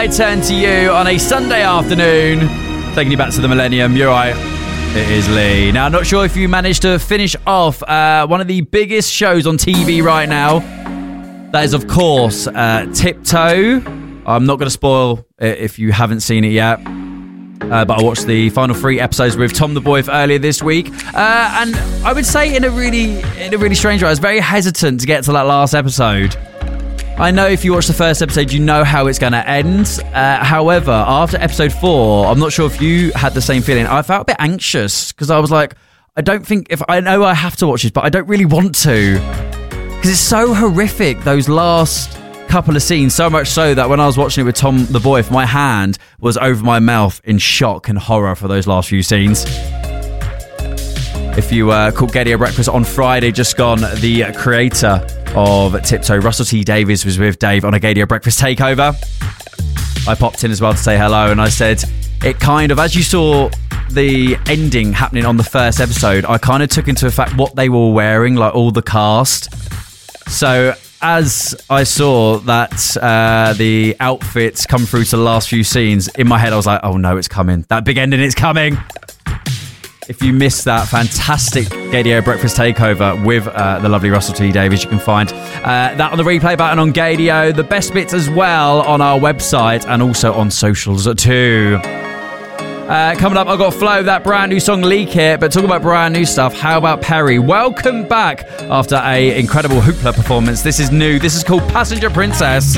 I turn to you on a Sunday afternoon, taking you back to the millennium. You're right, it is Lee. Now, I'm not sure if you managed to finish off one of the biggest shows on TV right now. That is, of course, Tiptoe. I'm not going to spoil it if you haven't seen it yet. But I watched the final 3 episodes with Tom the Boy earlier this week, and I would say in a really strange way, I was very hesitant to get to that last episode. I know if you watch the first episode, you know how it's going to end. However, after episode 4, I'm not sure if you had the same feeling. I felt a bit anxious because I was like, I know I have to watch this, but I don't really want to because it's so horrific. Those last couple of scenes, so much so that when I was watching it with Tom the Boy, my hand was over my mouth in shock and horror for those last few scenes. If you caught Gaydio Breakfast on Friday, just gone, the creator of Tiptoe, Russell T Davies, was with Dave on a Gaydio Breakfast takeover. I popped in as well to say hello, and I said it kind of, as you saw the ending happening on the first episode, I kind of took into effect what they were wearing, like all the cast. So as I saw that the outfits come through to the last few scenes, in my head I was like, oh no, it's coming. That big ending, it's coming. If you missed that fantastic Gaydio Breakfast takeover with the lovely Russell T Davies, you can find that on the replay button on Gaydio. The best bits as well on our website and also on socials too. Coming up, I've got Flo, that brand new song, Leak It. But talking about brand new stuff, how about Perry? Welcome back after a incredible Hoopla performance. This is new. This is called Passenger Princess.